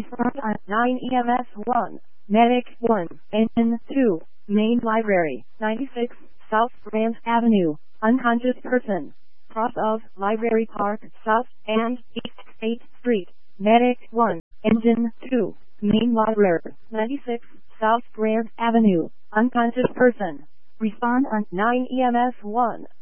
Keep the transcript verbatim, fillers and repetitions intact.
Respond on nine E M S one. Medic one. Engine two. Main Library, ninety-six, South Grand Avenue. Unconscious person. Cross of Library Park, South and East eighth Street. Medic one. Engine two. Main Library, ninety-six, South Grand Avenue. Unconscious person. Respond on nine E M S one.